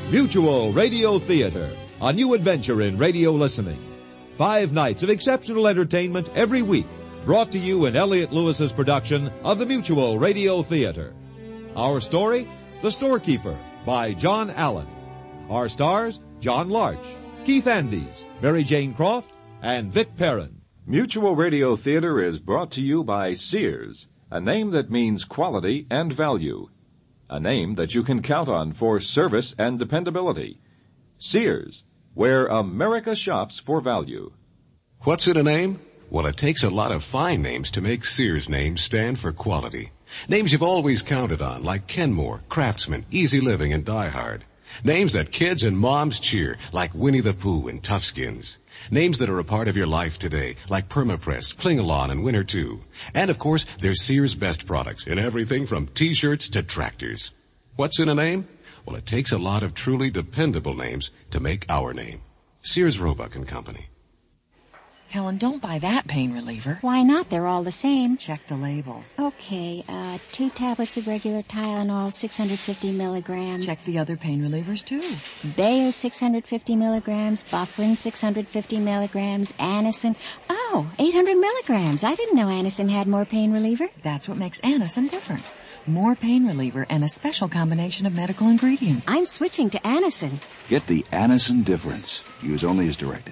Mutual Radio Theater, a new adventure in radio listening. 5 nights of exceptional entertainment every week, brought to you in Elliott Lewis's production of the Mutual Radio Theater. Our story, The Storekeeper, by John Allen. Our stars, John Larch, Keith Andes, Mary Jane Croft, and Vic Perrin. Mutual Radio Theater is brought to you by Sears, a name that means quality and value. A name that you can count on for service and dependability. Sears, where America shops for value. What's in a name? Well, it takes a lot of fine names to make Sears names stand for quality. Names you've always counted on, like Kenmore, Craftsman, Easy Living, and Die Hard. Names that kids and moms cheer, like Winnie the Pooh and Toughskins. Names that are a part of your life today, like Permapress, Klingalon, and Winter 2. And, of course, there's Sears' best products in everything from T-shirts to tractors. What's in a name? Well, it takes a lot of truly dependable names to make our name. Sears, Roebuck and Company. Helen, don't buy that pain reliever. Why not? They're all the same. Check the labels. Okay, 2 tablets of regular Tylenol, 650 milligrams. Check the other pain relievers, too. Bayer, 650 milligrams. Bufferin, 650 milligrams. Anacin, 800 milligrams. I didn't know Anacin had more pain reliever. That's what makes Anacin different. More pain reliever and a special combination of medical ingredients. I'm switching to Anacin. Get the Anacin difference. Use only as directed.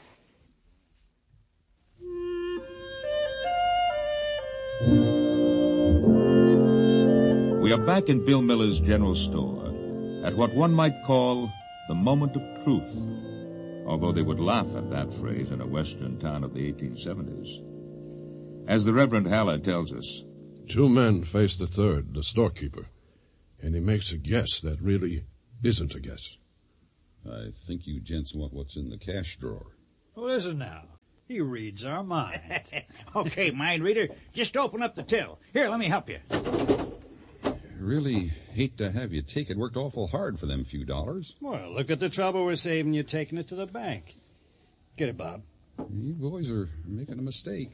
We are back in Bill Miller's general store at what one might call the moment of truth, although they would laugh at that phrase in a western town of the 1870s. As the Reverend Haller tells us, 2 men face the third, the storekeeper, and he makes a guess that really isn't a guess. I think you gents want what's in the cash drawer. Well, listen now. He reads our mind. Okay, mind reader, just open up the till. Here, let me help you. Really hate to have you take it. Worked awful hard for them few dollars. Well, look at the trouble we're saving you taking it to the bank. Get it, Bob. You boys are making a mistake.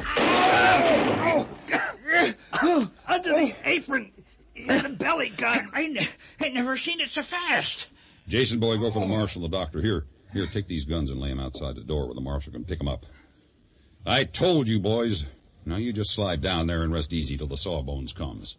Under the apron, the belly gun. I never seen it so fast. Jason, boy, go for the marshal and the doctor. Here, take these guns and lay them outside the door where the marshal can pick them up. I told you, boys. Now you just slide down there and rest easy till the sawbones comes.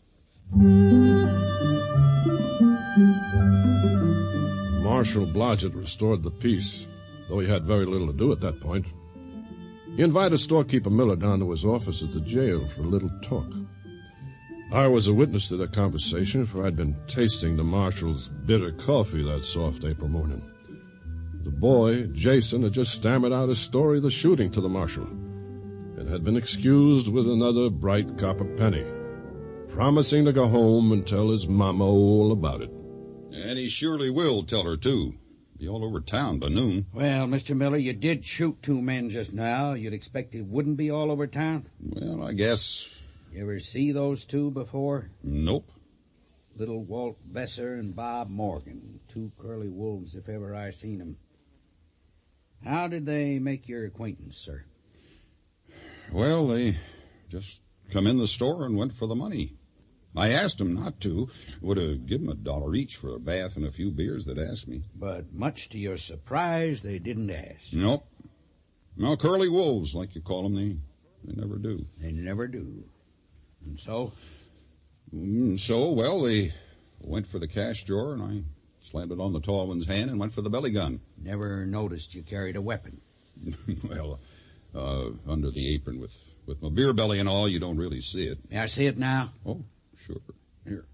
Marshal Blodgett restored the peace, though he had very little to do at that point. He invited storekeeper Miller down to his office at the jail for a little talk. I was a witness to that conversation, for I'd been tasting the marshal's bitter coffee that soft April morning. The boy, Jason, had just stammered out his story of the shooting to the marshal, and had been excused with another bright copper penny, promising to go home and tell his mama all about it. And he surely will tell her, too. Be all over town by noon. Well, Mr. Miller, you did shoot 2 men just now. You'd expect it wouldn't be all over town? Well, I guess. You ever see those 2 before? Nope. Little Walt Besser and Bob Morgan. 2 curly wolves if ever I seen 'em. How did they make your acquaintance, sir? Well, they just come in the store and went for the money. I asked them not to. Would have given them $1 each for a bath and a few beers they'd asked me. But much to your surprise, they didn't ask. Nope. No, curly wolves, like you call them, they never do. They never do. And so? Well, they went for the cash drawer, and I slammed it on the tall one's hand and went for the belly gun. Never noticed you carried a weapon. Well, under the apron with my beer belly and all, you don't really see it. May I see it now? Oh, sure. Here.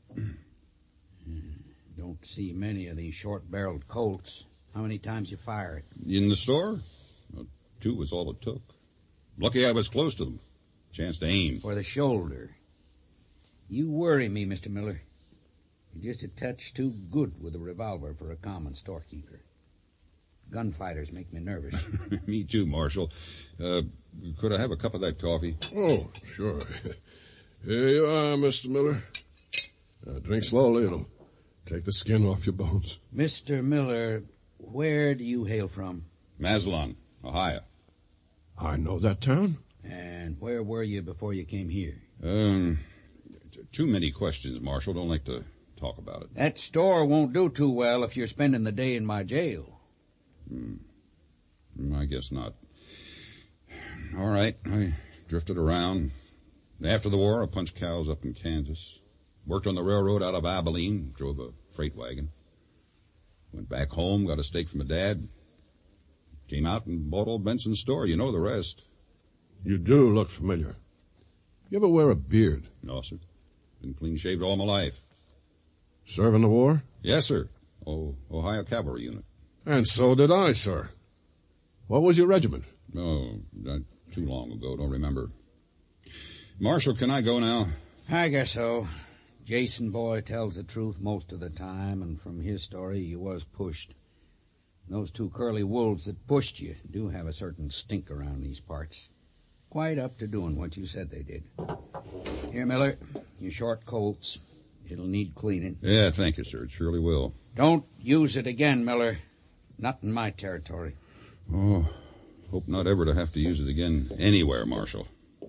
Don't see many of these short-barreled Colts. How many times you fire it? In the store? 2 was all it took. Lucky I was close to them. Chance to aim. For the shoulder. You worry me, Mr. Miller. You're just a touch too good with a revolver for a common storekeeper. Gunfighters make me nervous. Me too, Marshal. Could I have a cup of that coffee? Oh, sure. Here you are, Mr. Miller. Drink slowly. It'll take the skin off your bones. Mr. Miller, where do you hail from? Massillon, Ohio. I know that town. And where were you before you came here? Too many questions, Marshal. Don't like to talk about it. That store won't do too well if you're spending the day in my jail. I guess not. All right, I drifted around. After the war, I punched cows up in Kansas. Worked on the railroad out of Abilene, drove a freight wagon. Went back home, got a steak from my dad. Came out and bought old Benson's store. You know the rest. You do look familiar. You ever wear a beard? No, sir. Been clean shaved all my life. Serve in the war? Yes, sir. Ohio Cavalry Unit. And so did I, sir. What was your regiment? Oh, not too long ago. Don't remember. Marshal, can I go now? I guess so. Jason boy tells the truth most of the time, and from his story, you was pushed. Those two curly wolves that pushed you do have a certain stink around these parts. Quite up to doing what you said they did. Here, Miller, your short Colts. It'll need cleaning. Yeah, thank you, sir. It surely will. Don't use it again, Miller. Not in my territory. Oh, hope not ever to have to use it again anywhere, Marshal.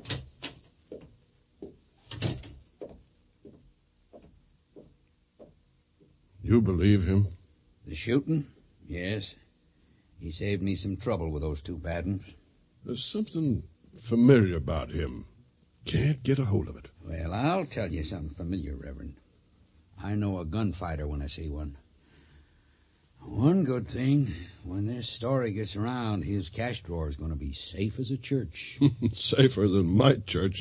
You believe him? The shooting? Yes. He saved me some trouble with those two bad ones. There's something familiar about him. Can't get a hold of it. Well, I'll tell you something familiar, Reverend. I know a gunfighter when I see one. One good thing, when this story gets around, his cash drawer is going to be safe as a church. Safer than my church.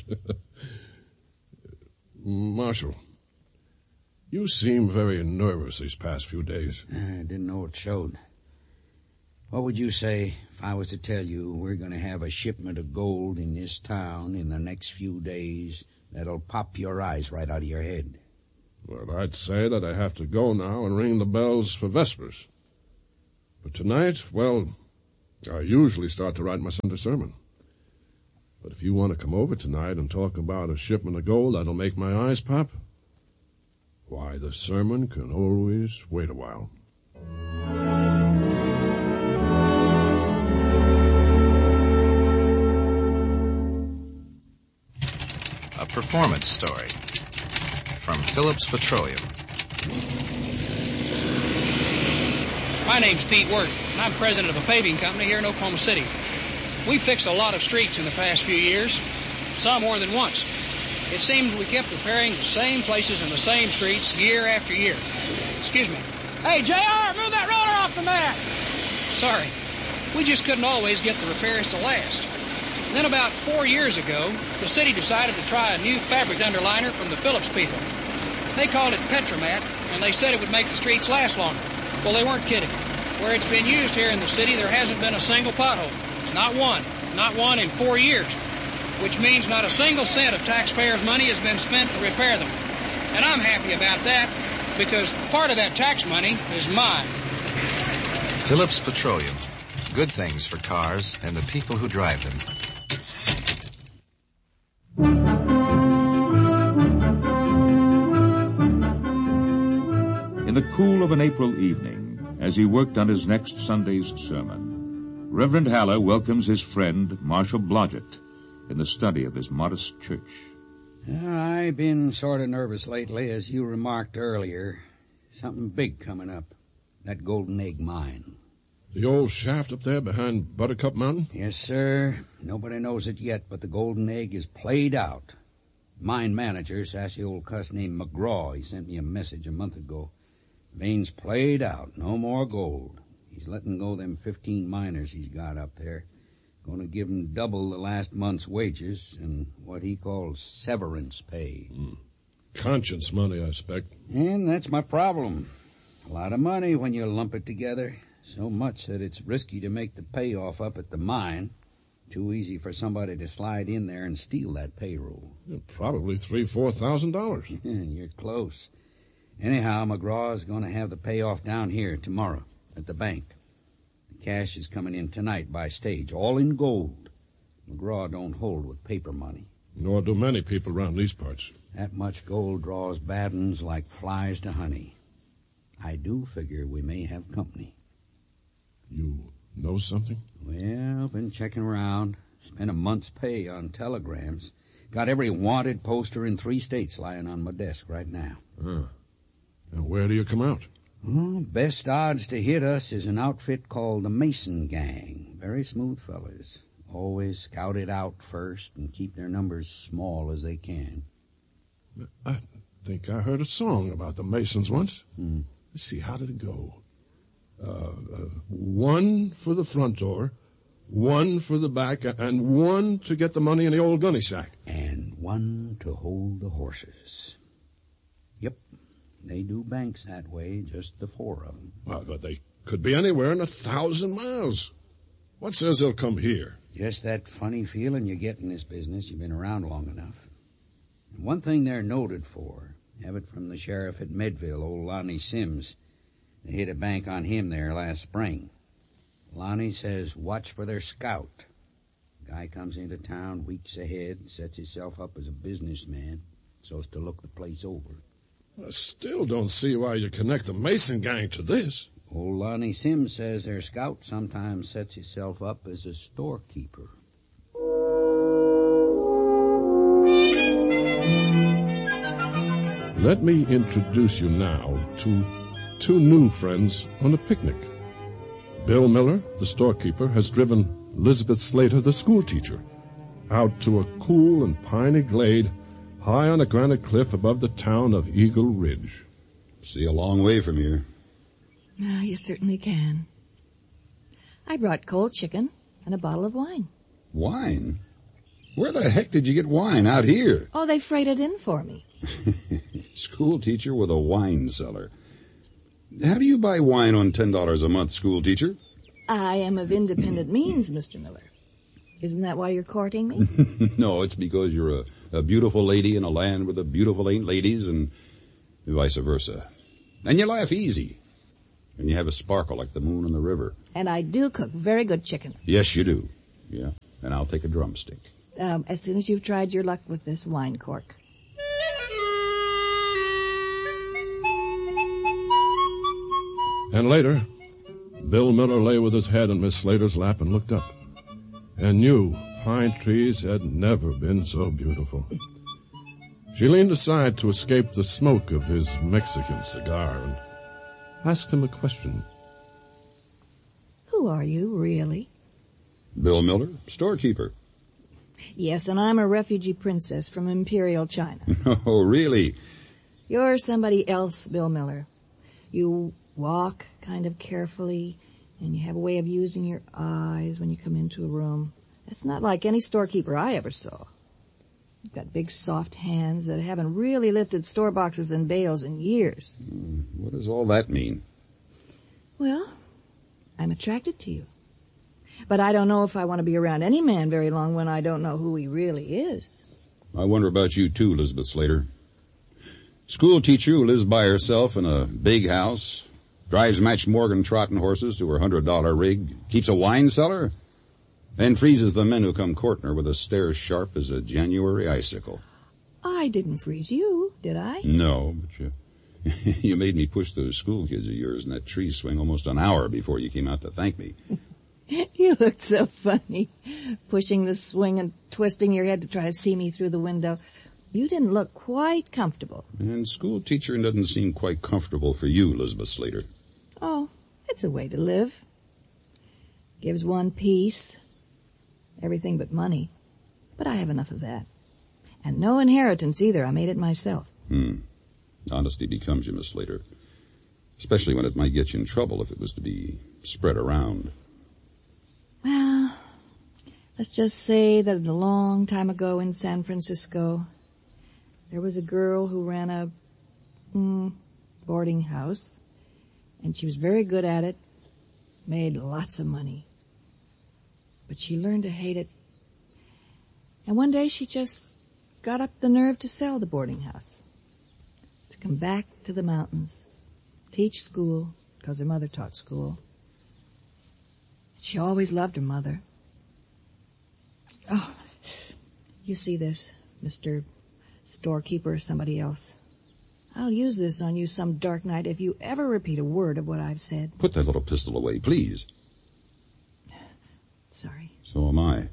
Marshal, you seem very nervous these past few days. I didn't know it showed. What would you say if I was to tell you we're going to have a shipment of gold in this town in the next few days that'll pop your eyes right out of your head? Well, I'd say that I have to go now and ring the bells for Vespers. But tonight, well, I usually start to write my Sunday sermon. But if you want to come over tonight and talk about a shipment of gold that'll make my eyes pop, why, the sermon can always wait a while. A performance story from Phillips Petroleum. My name's Pete Wirt, and I'm president of a paving company here in Oklahoma City. We've fixed a lot of streets in the past few years, some more than once. It seems we kept repairing the same places and the same streets year after year. Excuse me. Hey, JR, move that roller off the mat! Sorry. We just couldn't always get the repairs to last. Then about 4 years ago, the city decided to try a new fabric underliner from the Phillips people. They called it Petromat, and they said it would make the streets last longer. Well, they weren't kidding. Where it's been used here in the city, there hasn't been a single pothole. Not one. Not one in 4 years. Which means not a single cent of taxpayers' money has been spent to repair them. And I'm happy about that, because part of that tax money is mine. Phillips Petroleum. Good things for cars and the people who drive them. In the cool of an April evening, as he worked on his next Sunday's sermon, Reverend Haller welcomes his friend, Marshal Blodgett, in the study of his modest church. I've been sort of nervous lately, as you remarked earlier. Something big coming up. That Golden Egg mine. The old shaft up there behind Buttercup Mountain? Yes, sir. Nobody knows it yet, but the Golden Egg is played out. Mine manager, sassy old cuss named McGraw, he sent me a message a month ago. Veins played out. No more gold. He's letting go them 15 miners he's got up there. Going to give them double the last month's wages and what he calls severance pay. Conscience money, I expect. And that's my problem. A lot of money when you lump it together. So much that it's risky to make the payoff up at the mine. Too easy for somebody to slide in there and steal that payroll. Probably $3,000-4,000. You're close. Anyhow, McGraw is going to have the payoff down here tomorrow at the bank. The cash is coming in tonight by stage, all in gold. McGraw don't hold with paper money. Nor do many people around these parts. That much gold draws bad uns like flies to honey. I do figure we may have company. You know something? Well, been checking around. Spent a month's pay on telegrams. Got every wanted poster in 3 states lying on my desk right now. And where do you come out? Well, best odds to hit us is an outfit called the Mason Gang. Very smooth fellas. Always scout it out first and keep their numbers small as they can. I think I heard a song about the Masons once. Let's see, how did it go? One for the front door, one for the back, and one to get the money in the old gunny sack. And one to hold the horses. Yep, they do banks that way, just the four of them. Well, but they could be anywhere in 1,000 miles. What says they'll come here? Just that funny feeling you get in this business. You've been around long enough. And one thing they're noted for, have it from the sheriff at Medville, old Lonnie Sims. They hit a bank on him there last spring. Lonnie says watch for their scout. Guy comes into town weeks ahead, sets himself up as a businessman, so as to look the place over. I still don't see why you connect the Mason gang to this. Old Lonnie Sims says their scout sometimes sets himself up as a storekeeper. Let me introduce you now to two new friends on a picnic. Bill Miller, the storekeeper, has driven Elizabeth Slater, the schoolteacher, out to a cool and piney glade high on a granite cliff above the town of Eagle Ridge. See a long way from here. Oh, you certainly can. I brought cold chicken and a bottle of wine. Wine? Where the heck did you get wine out here? Oh, they freighted in for me. School teacher with a wine cellar. How do you buy wine on $10 a month, school teacher? I am of independent means, Mr. Miller. Isn't that why you're courting me? No, it's because you're a beautiful lady in a land where the beautiful ain't ladies, and vice versa. And you laugh easy. And you have a sparkle like the moon in the river. And I do cook very good chicken. Yes, you do. Yeah, and I'll take a drumstick. As soon as you've tried your luck with this wine cork. And later, Bill Miller lay with his head in Miss Slater's lap and looked up, and knew pine trees had never been so beautiful. She leaned aside to escape the smoke of his Mexican cigar and asked him a question. Who are you, really? Bill Miller, storekeeper. Yes, and I'm a refugee princess from Imperial China. Oh, really? You're somebody else, Bill Miller. You walk kind of carefully, and you have a way of using your eyes when you come into a room. That's not like any storekeeper I ever saw. You've got big, soft hands that haven't really lifted store boxes and bales in years. What does all that mean? Well, I'm attracted to you. But I don't know if I want to be around any man very long when I don't know who he really is. I wonder about you, too, Elizabeth Slater. School teacher who lives by herself in a big house, drives Match Morgan trotting horses to her $100 rig, keeps a wine cellar, and freezes the men who come courting her with a stare sharp as a January icicle. I didn't freeze you, did I? No, but you made me push those school kids of yours in that tree swing almost an hour before you came out to thank me. You looked so funny, pushing the swing and twisting your head to try to see me through the window. You didn't look quite comfortable. And school teacher doesn't seem quite comfortable for you, Elizabeth Slater. Oh, it's a way to live. Gives one peace. Everything but money. But I have enough of that. And no inheritance either. I made it myself. Honesty becomes you, Miss Slater. Especially when it might get you in trouble if it was to be spread around. Well, let's just say that a long time ago in San Francisco, there was a girl who ran a boarding house, and she was very good at it, made lots of money. But she learned to hate it. And one day she just got up the nerve to sell the boarding house, to come back to the mountains, teach school, because her mother taught school. She always loved her mother. Oh, you see this, Mr. Storekeeper or somebody else. I'll use this on you some dark night if you ever repeat a word of what I've said. Put that little pistol away, please. Sorry. So am I.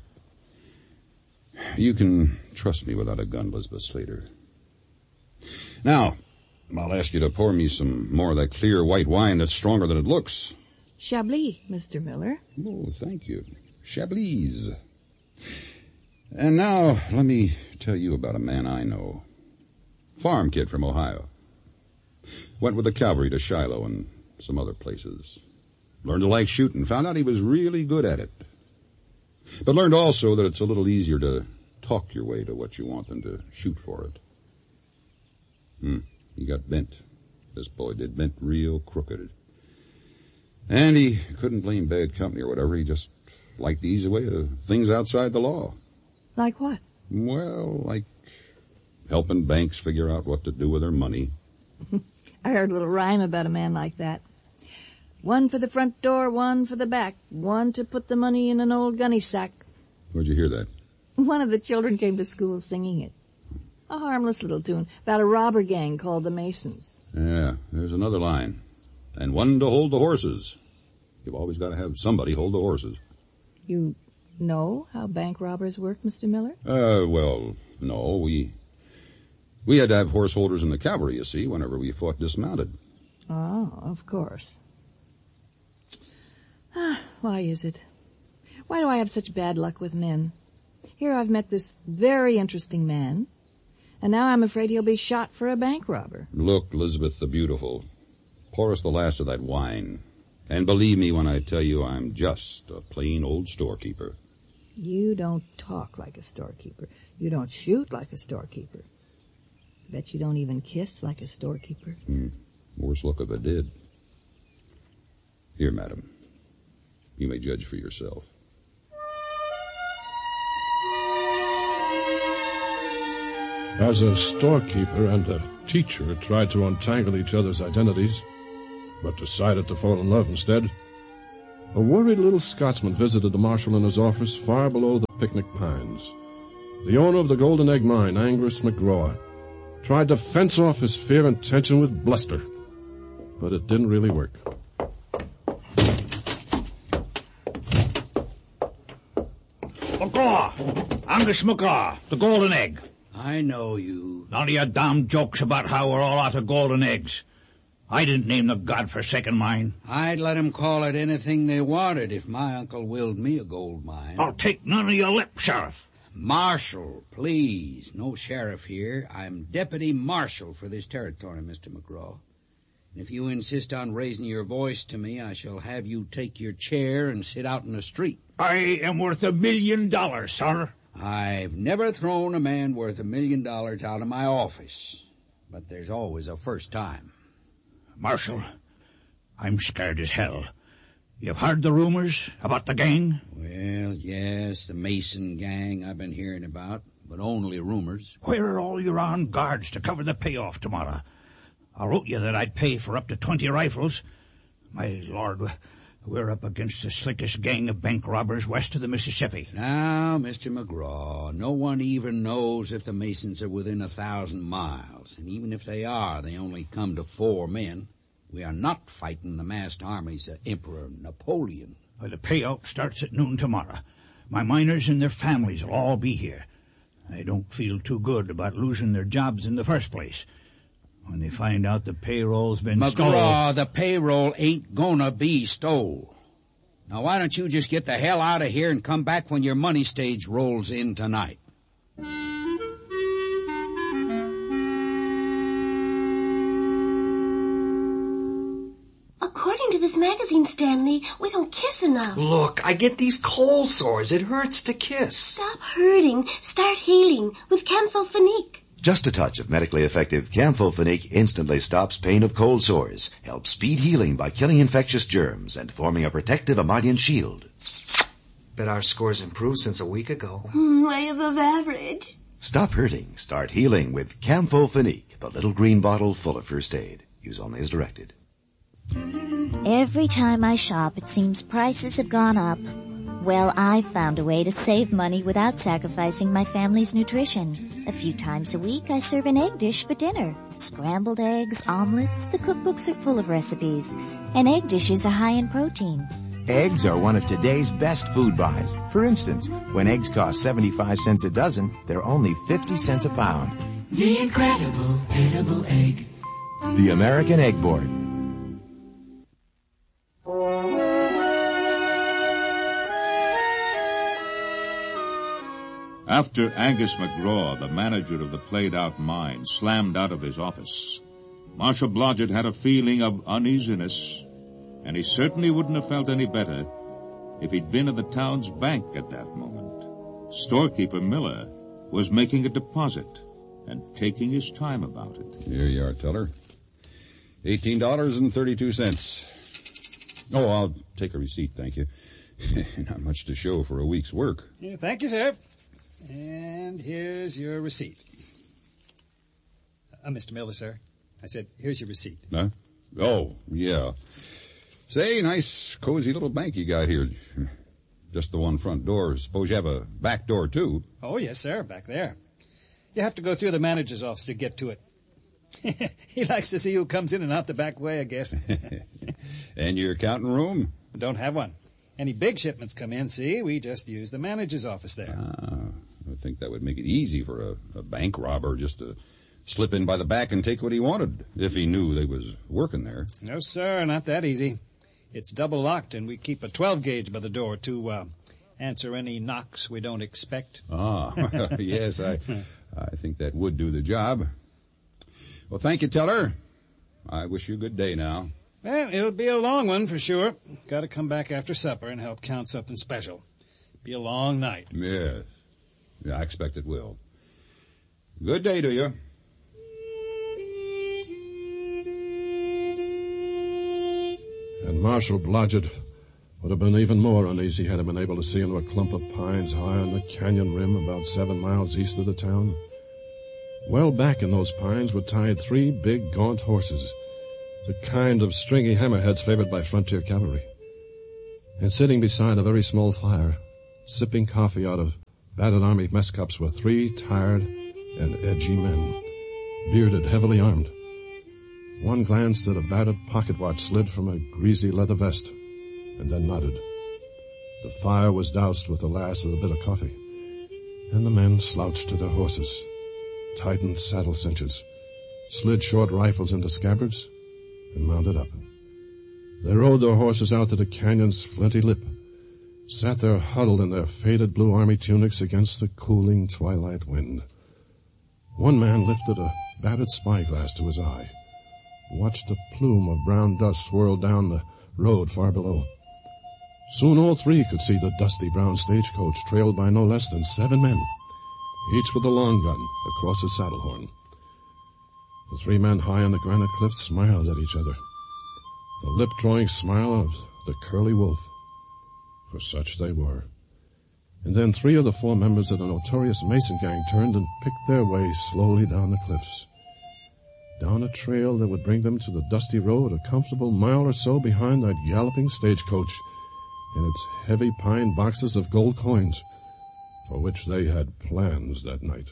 You can trust me without a gun, Elizabeth Slater. Now, I'll ask you to pour me some more of that clear white wine that's stronger than it looks. Chablis, Mr. Miller. Oh, thank you. Chablis. And now, let me tell you about a man I know. Farm kid from Ohio. Went with the cavalry to Shiloh and some other places. Learned to like shooting. Found out he was really good at it. But learned also that it's a little easier to talk your way to what you want than to shoot for it. He got bent. This boy did, bent real crooked. And he couldn't blame bad company or whatever. He just liked the easy way of things outside the law. Like what? Well, like helping banks figure out what to do with their money. I heard a little rhyme about a man like that. One for the front door, one for the back, one to put the money in an old gunny sack. Where'd you hear that? One of the children came to school singing it. A harmless little tune about a robber gang called the Masons. Yeah, there's another line. And one to hold the horses. You've always got to have somebody hold the horses. You know how bank robbers work, Mr. Miller? Well, no. We had to have horse holders in the cavalry, you see, whenever we fought dismounted. Oh, of course. Why is it? Why do I have such bad luck with men? Here I've met this very interesting man, and now I'm afraid he'll be shot for a bank robber. Look, Elizabeth the Beautiful, pour us the last of that wine. And believe me when I tell you I'm just a plain old storekeeper. You don't talk like a storekeeper. You don't shoot like a storekeeper. Bet you don't even kiss like a storekeeper. Worse luck if I did. Here, madam. You may judge for yourself. As a storekeeper and a teacher tried to untangle each other's identities, but decided to fall in love instead, a worried little Scotsman visited the marshal in his office far below the picnic pines. The owner of the Golden Egg Mine, Angus McGraw, tried to fence off his fear and tension with bluster, but it didn't really work. McGraw! Angus McGraw, the Golden Egg. I know you. None of your damn jokes about how we're all out of golden eggs. I didn't name the godforsaken mine. I'd let 'em call it anything they wanted if my uncle willed me a gold mine. I'll take none of your lip, Sheriff. Marshal, please. No sheriff here. I'm deputy marshal for this territory, Mr. McGraw. And if you insist on raising your voice to me, I shall have you take your chair and sit out in the street. I am worth $1 million, sir. I've never thrown a man worth $1 million out of my office. But there's always a first time. Marshal, I'm scared as hell. You've heard the rumors about the gang? Well, yes, the Mason gang I've been hearing about, but only rumors. Where are all your armed guards to cover the payoff tomorrow? I wrote you that I'd pay for up to 20 rifles. My Lord, we're up against the slickest gang of bank robbers west of the Mississippi. Now, Mr. McGraw, no one even knows if the Masons are within 1,000 miles. And even if they are, they only come to 4 men. We are not fighting the massed armies of Emperor Napoleon. Well, the payout starts at noon tomorrow. My miners and their families will all be here. They don't feel too good about losing their jobs in the first place. When they find out the payroll's been stole... McGraw, the payroll ain't gonna be stole. Now, why don't you just get the hell out of here and come back when your money stage rolls in tonight? According to this magazine, Stanley, we don't kiss enough. Look, I get these cold sores. It hurts to kiss. Stop hurting. Start healing with Campho-Phenique. Just a touch of medically effective Campho-Phenique instantly stops pain of cold sores, helps speed healing by killing infectious germs, and forming a protective emollient shield. Bet our scores improved since a week ago. Way above average. Stop hurting. Start healing with Campho-Phenique, the little green bottle full of first aid. Use only as directed. Every time I shop, it seems prices have gone up. Well, I've found a way to save money without sacrificing my family's nutrition. A few times a week, I serve an egg dish for dinner. Scrambled eggs, omelets, the cookbooks are full of recipes. And egg dishes are high in protein. Eggs are one of today's best food buys. For instance, when eggs cost 75 cents a dozen, they're only 50 cents a pound. The incredible edible egg. The American Egg Board. After Angus McGraw, the manager of the played-out mine, slammed out of his office, Marshal Blodgett had a feeling of uneasiness, and he certainly wouldn't have felt any better if he'd been at the town's bank at that moment. Storekeeper Miller was making a deposit and taking his time about it. Here you are, teller. $18.32. Oh, I'll take a receipt, thank you. Not much to show for a week's work. Yeah, thank you, sir. And here's your receipt. Mr. Miller, sir. I said, here's your receipt. Huh? Oh, yeah. Say, nice, cozy little bank you got here. Just the one front door. Suppose you have a back door, too. Oh, yes, sir, back there. You have to go through the manager's office to get to it. He likes to see who comes in and out the back way, I guess. And your accounting room? Don't have one. Any big shipments come in, see, we just use the manager's office there. I think that would make it easy for a bank robber just to slip in by the back and take what he wanted, if he knew they was working there. No, sir, not that easy. It's double locked, and we keep a 12-gauge by the door to answer any knocks we don't expect. Yes, I think that would do the job. Well, thank you, teller. I wish you a good day now. Well, it'll be a long one for sure. Got to come back after supper and help count something special. Be a long night. Yes. Yeah, I expect it will. Good day to you. And Marshal Blodgett would have been even more uneasy had he been able to see into a clump of pines high on the canyon rim about 7 miles east of the town. Well back in those pines were tied 3 big gaunt horses, the kind of stringy hammerheads favored by frontier cavalry. And sitting beside a very small fire, sipping coffee out of battered army mess cups, were 3 tired and edgy men, bearded, heavily armed. One glanced at a battered pocket watch slid from a greasy leather vest, and then nodded. The fire was doused with the last of the bit of coffee, and the men slouched to their horses, tightened saddle cinches, slid short rifles into scabbards, and mounted up. They rode their horses out to the canyon's flinty lip, sat there huddled in their faded blue army tunics against the cooling twilight wind. One man lifted a battered spyglass to his eye, watched a plume of brown dust swirl down the road far below. Soon all 3 could see the dusty brown stagecoach trailed by no less than 7 men, each with a long gun across his saddle horn. The 3 men high on the granite cliff smiled at each other, the lip-drawing smile of the curly wolf, for such they were. And then 3 of the 4 members of the notorious Mason gang turned and picked their way slowly down the cliffs, down a trail that would bring them to the dusty road a comfortable mile or so behind that galloping stagecoach and its heavy pine boxes of gold coins, for which they had plans that night.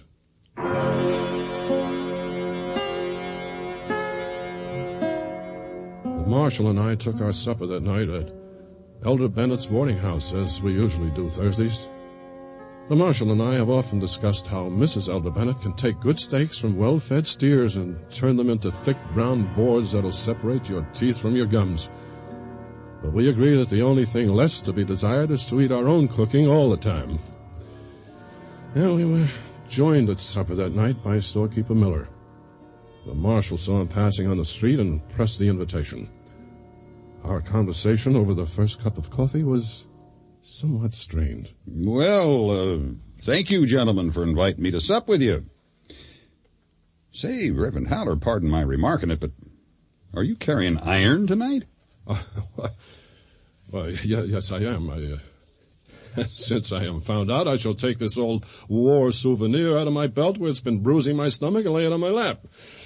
The marshal and I took our supper that night at Elder Bennett's boarding house, as we usually do Thursdays. The marshal and I have often discussed how Mrs. Elder Bennett can take good steaks from well-fed steers and turn them into thick brown boards that'll separate your teeth from your gums. But we agree that the only thing less to be desired is to eat our own cooking all the time. And we were joined at supper that night by storekeeper Miller. The marshal saw him passing on the street and pressed the invitation. Our conversation over the first cup of coffee was somewhat strained. Well, thank you, gentlemen, for inviting me to sup with you. Say, Reverend Haller, pardon my remarking it, but are you carrying iron tonight? Well, yes, I am. Since I am found out, I shall take this old war souvenir out of my belt where it's been bruising my stomach and lay it on my lap.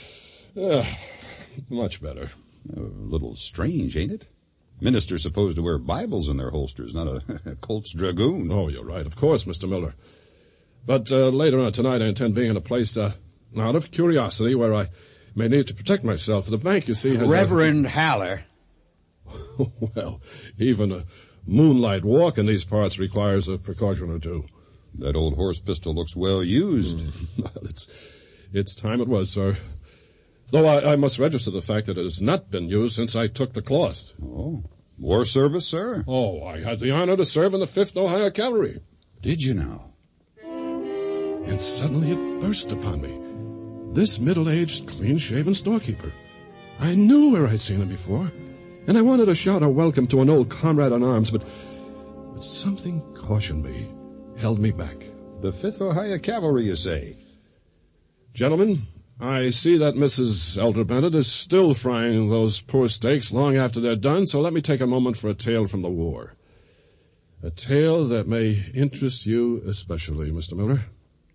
Much better. A little strange, ain't it? Ministers supposed to wear Bibles in their holsters, not a Colt's Dragoon. Oh, you're right, of course, Mr. Miller. But later on tonight I intend being in a place out of curiosity where I may need to protect myself. The bank, you see, has Reverend Haller. Well, even a moonlight walk in these parts requires a precaution or two. That old horse pistol looks well used. Well, it's time it was, sir. Though I must register the fact that it has not been used since I took the cloth. Oh, war service, sir? Oh, I had the honor to serve in the 5th Ohio Cavalry. Did you now? And suddenly it burst upon me. This middle-aged, clean-shaven storekeeper. I knew where I'd seen him before, and I wanted to shout a welcome to an old comrade in arms, but something cautioned me, held me back. The 5th Ohio Cavalry, you say? Gentlemen, I see that Mrs. Elder Bennett is still frying those poor steaks long after they're done, so let me take a moment for a tale from the war. A tale that may interest you especially, Mr. Miller.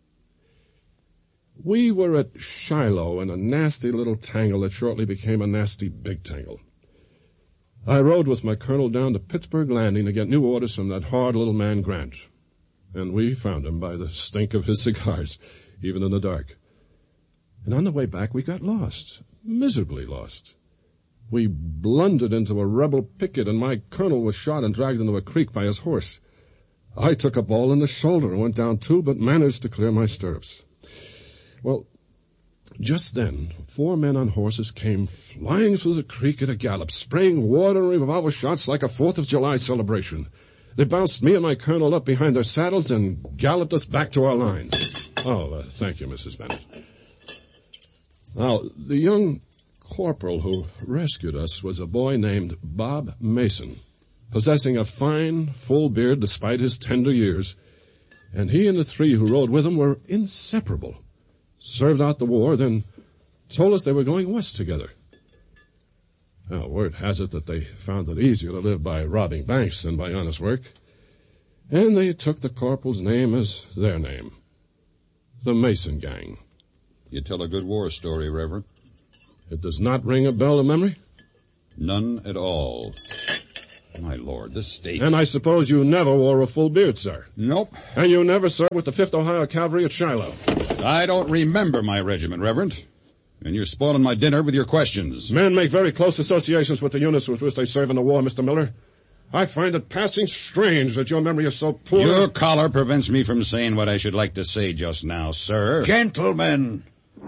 We were at Shiloh in a nasty little tangle that shortly became a nasty big tangle. I rode with my colonel down to Pittsburgh Landing to get new orders from that hard little man Grant. And we found him by the stink of his cigars, even in the dark. And on the way back, we got lost, miserably lost. We blundered into a rebel picket, and my colonel was shot and dragged into a creek by his horse. I took a ball in the shoulder and went down too, but managed to clear my stirrups. Well, just then, 4 men on horses came flying through the creek at a gallop, spraying water and revolver shots like a 4th of July celebration. They bounced me and my colonel up behind their saddles and galloped us back to our lines. Oh, thank you, Mrs. Bennett. Now, the young corporal who rescued us was a boy named Bob Mason, possessing a fine, full beard despite his tender years, and he and the 3 who rode with him were inseparable. Served out the war, then told us they were going west together. Now, word has it that they found it easier to live by robbing banks than by honest work, and they took the corporal's name as their name, the Mason Gang. You tell a good war story, Reverend. It does not ring a bell to memory? None at all. My lord, this state... And I suppose you never wore a full beard, sir? Nope. And you never served with the 5th Ohio Cavalry at Shiloh? I don't remember my regiment, Reverend. And you're spoiling my dinner with your questions. Men make very close associations with the units with which they serve in the war, Mr. Miller. I find it passing strange that your memory is so poor. Your collar prevents me from saying what I should like to say just now, sir. Gentlemen!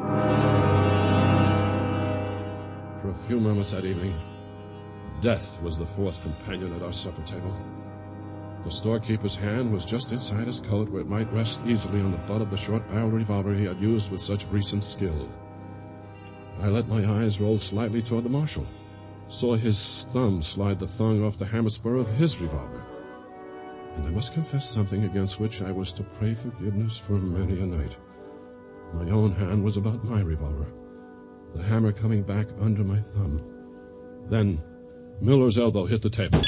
For a few moments that evening, death was the 4th companion at our supper table. The storekeeper's hand was just inside his coat where it might rest easily on the butt of the short-barreled revolver he had used with such recent skill. I let my eyes roll slightly toward the marshal, saw his thumb slide the thong off the hammer spur of his revolver. And I must confess something against which I was to pray forgiveness for many a night. My own hand was about my revolver, the hammer coming back under my thumb. Then Miller's elbow hit the table.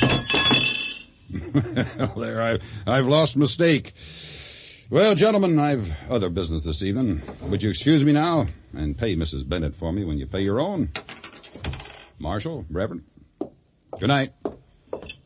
Well, there, I've lost mistake. Well, gentlemen, I've other business this evening. Would you excuse me now and pay Mrs. Bennett for me when you pay your own? Marshal, Reverend, good night.